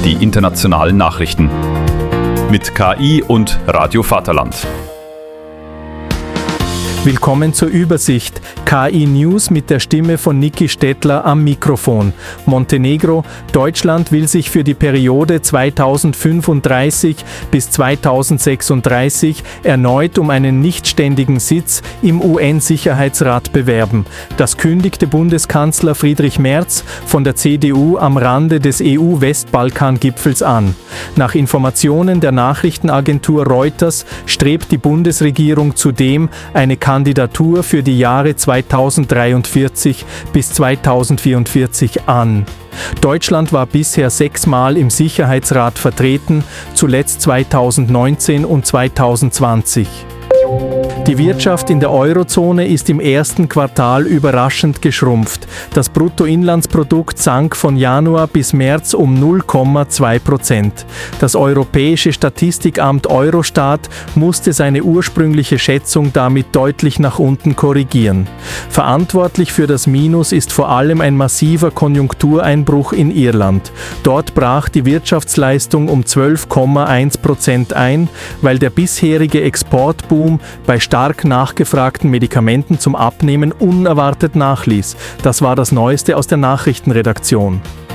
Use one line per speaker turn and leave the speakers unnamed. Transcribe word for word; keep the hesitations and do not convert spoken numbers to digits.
die internationalen Nachrichten. Mit K I und Radio Vaterland.
Willkommen zur Übersicht. K I News mit der Stimme von Niki Stettler am Mikrofon. Montenegro: Deutschland will sich für die Periode zweitausendfünfunddreißig bis zweitausendsechsunddreißig erneut um einen nichtständigen Sitz im U N-Sicherheitsrat bewerben. Das kündigte Bundeskanzler Friedrich Merz von der C D U am Rande des E U-Westbalkan-Gipfels an. Nach Informationen der Nachrichtenagentur Reuters strebt die Bundesregierung zudem eine Kandidatur für die Jahre zweitausenddreiundvierzig bis zweitausendvierundvierzig an. Deutschland war bisher sechsmal im Sicherheitsrat vertreten, zuletzt zweitausendneunzehn und zweitausendzwanzig. Die Wirtschaft in der Eurozone ist im ersten Quartal überraschend geschrumpft. Das Bruttoinlandsprodukt sank von Januar bis März um null Komma zwei Prozent. Das Europäische Statistikamt Eurostat musste seine ursprüngliche Schätzung damit deutlich nach unten korrigieren. Verantwortlich für das Minus ist vor allem ein massiver Konjunktureinbruch in Irland. Dort brach die Wirtschaftsleistung um zwölf Komma eins Prozent ein, weil der bisherige Exportboom bei stark nachgefragten Medikamenten zum Abnehmen unerwartet nachließ. Das war das Neueste aus der Nachrichtenredaktion.